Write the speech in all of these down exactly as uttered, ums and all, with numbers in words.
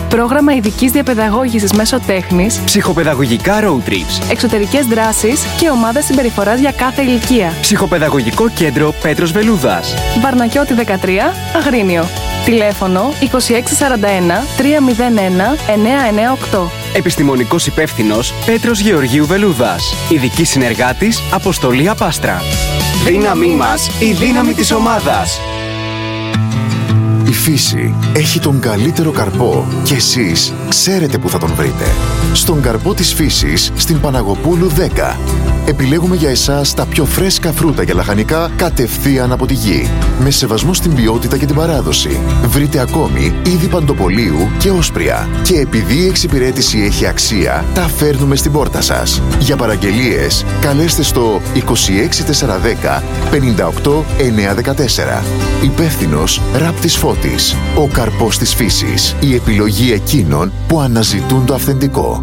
Πρόγραμμα ειδικής διαπαιδαγώγησης μέσω τέχνης, ψυχοπαιδαγωγικά road trips, εξωτερικές δράσεις και ομάδες συμπεριφοράς για κάθε ηλικία. Ψυχοπαιδαγωγικό κέντρο Πέτρος Βελούδας. Βαρνακιώτη δεκατρία, Αγρίνιο. Τηλέφωνο είκοσι έξι σαράντα ένα τριακόσια ένα εννιακόσια ενενήντα οκτώ. Επιστημονικός υπεύθυνος Πέτρος Γεωργίου Βελούδας. Ειδική συνεργάτης Αποστολή Απάστρα. Δύναμή μας, η δύναμη της ομάδας. Η φύση έχει τον καλύτερο καρπό και εσείς ξέρετε που θα τον βρείτε. Στον καρπό της φύσης στην Παναγοπούλου δέκα. Επιλέγουμε για εσάς τα πιο φρέσκα φρούτα και λαχανικά κατευθείαν από τη γη. Με σεβασμό στην ποιότητα και την παράδοση. Βρείτε ακόμη είδη παντοπολίου και όσπρια. Και επειδή η εξυπηρέτηση έχει αξία, τα φέρνουμε στην πόρτα σας. Για παραγγελίες, καλέστε στο είκοσι έξι τετρακόσια δέκα πενήντα οκτώ εννιακόσια δεκατέσσερα. Υπεύθυνος Ράπτης Φώτης. Ο καρπός της φύσης. Η επιλογή εκείνων που αναζητούν το αυθεντικό.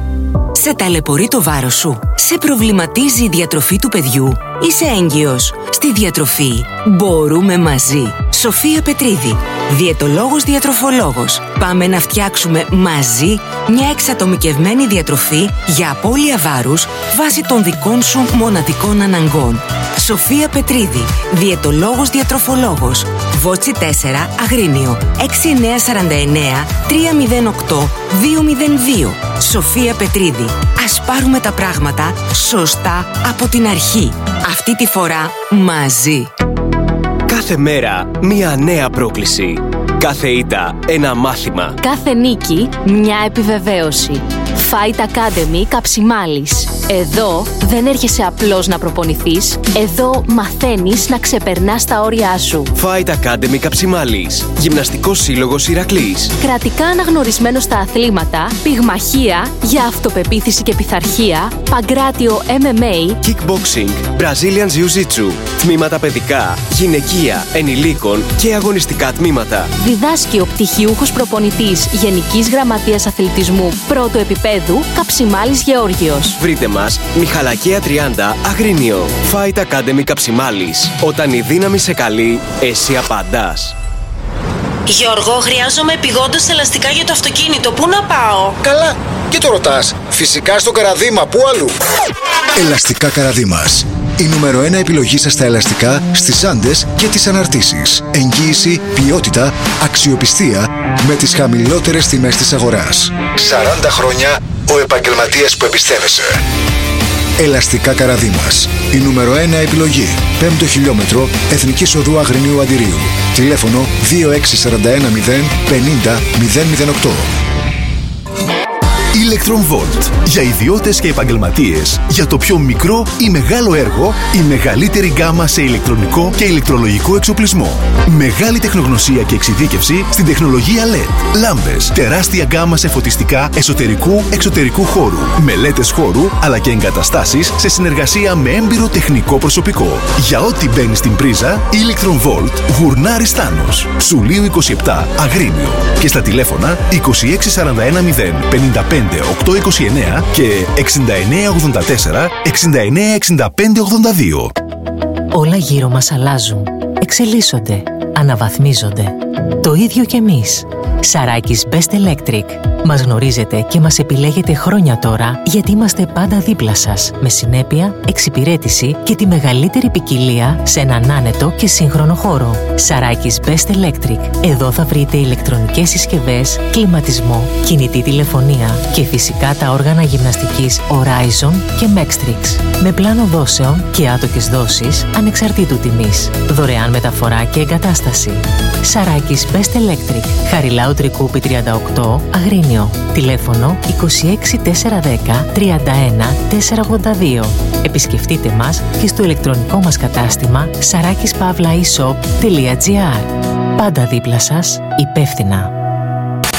Σε ταλαιπωρεί το βάρος σου? Σε προβληματίζει η διατροφή του παιδιού? Είσαι έγκυος? Στη διατροφή μπορούμε μαζί. Σοφία Πετρίδη, διαιτολόγος διατροφολόγος. Πάμε να φτιάξουμε μαζί μια εξατομικευμένη διατροφή για απώλεια βάρους βάσει των δικών σου μοναδικών αναγκών. Σοφία Πετρίδη, διαιτολόγος διατροφολόγος. Βότσι τέσσερα, Αγρίνιο, έξι εννιά τέσσερα εννιά τρία μηδέν οκτώ δύο μηδέν δύο. Σοφία Πετρίδη, ας πάρουμε τα πράγματα σωστά από την αρχή. Αυτή τη φορά μαζί. Κάθε μέρα μία νέα πρόκληση. Κάθε ήττα ένα μάθημα. Κάθε νίκη μια επιβεβαίωση. Fight Academy Καψιμάλης. Εδώ δεν έρχεσαι απλώς να προπονηθείς. Εδώ μαθαίνεις να ξεπερνάς τα όρια σου. Fight Academy Καψιμάλης. Γυμναστικός σύλλογος Ηρακλής. Κρατικά αναγνωρισμένο στα αθλήματα, πυγμαχία για αυτοπεποίθηση και πειθαρχία, παγκράτιο εμ εμ έι, Kickboxing, Brazilian Jiu-Jitsu, τμήματα παιδικά, γυναικεία, ενηλίκων και αγωνιστικά τμήματα. Διδάσκει ο πτυχιούχος προπονητής Γενικής Γραμματείας Αθλητισμού πρώτου επίπεδου Καψιμάλης Γεώργιος. Βρείτε μας Μιχαλακία τριάντα, Αγρίνιο. Fight Academy Καψιμάλης. Όταν η δύναμη σε καλεί, εσύ απαντάς. Γιώργο, χρειάζομαι επειγόντως ελαστικά για το αυτοκίνητο. Πού να πάω? Καλά, και το ρωτάς. Φυσικά στο Καραδίμα, πού αλλού? Ελαστικά Καραδίμας. Η νούμερο ένα επιλογή σας στα ελαστικά, στις άντες και τις αναρτήσεις. Εγγύηση, ποιότητα, αξιοπιστία με τις χαμηλότερες τιμές της αγοράς. σαράντα χρόνια ο επαγγελματίας που εμπιστεύεσαι. Ελαστικά Καραδίμας. Η νούμερο ένα επιλογή. Πέμπτο χιλιόμετρο Εθνικής Οδού Αγρινίου Αντιρίου. Τηλέφωνο δύο έξι τέσσερα ένα μηδέν πενήντα μηδέν μηδέν οκτώ. Electron Volt. Για ιδιώτες και επαγγελματίες. Για το πιο μικρό ή μεγάλο έργο, η μεγαλύτερη γκάμα σε ηλεκτρονικό και ηλεκτρολογικό εξοπλισμό. Μεγάλη τεχνογνωσία και εξειδίκευση στην τεχνολογία ελ ι ντι. Λάμπες, τεράστια γκάμα σε φωτιστικά εσωτερικού εξωτερικού χώρου. Μελέτες χώρου αλλά και εγκαταστάσεις σε συνεργασία με έμπειρο τεχνικό προσωπικό. Για ό,τι μπαίνει στην πρίζα, Electron Volt Γουρνάρης Στάνος. Σουλίου είκοσι επτά, Αγρίνιο. Και στα τηλέφωνα είκοσι έξι σαράντα ένα μηδέν πενήντα πέντε οκτακόσια είκοσι εννέα και εξήντα εννέα ογδόντα τέσσερα εξήντα εννέα εξήντα πέντε ογδόντα δύο. Όλα γύρω μας αλλάζουν, εξελίσσονται, αναβαθμίζονται. Το ίδιο και εμείς. Σαράκης Best Electric. Μας γνωρίζετε και μας επιλέγετε χρόνια τώρα γιατί είμαστε πάντα δίπλα σας. Με συνέπεια, εξυπηρέτηση και τη μεγαλύτερη ποικιλία σε έναν άνετο και σύγχρονο χώρο. Σαράκης Best Electric. Εδώ θα βρείτε ηλεκτρονικές συσκευές, κλιματισμό, κινητή τηλεφωνία και φυσικά τα όργανα γυμναστικής Horizon και Mextrix. Με πλάνο δόσεων και άτοκες δόσεις ανεξαρτήτου τιμής. Δωρεάν μεταφορά και εγκατάσταση. Σαράκης Best Electric. Χαριλάου Τρικούπη τριάντα οκτώ, Αγρίνιο. Τηλέφωνο είκοσι έξι τετρακόσια δέκα τριάντα ένα τετρακόσια ογδόντα δύο. Επισκεφτείτε μας και στο ηλεκτρονικό μας κατάστημα σαράκης παύλα e shop τελεία gr. Πάντα δίπλα σας, υπεύθυνα.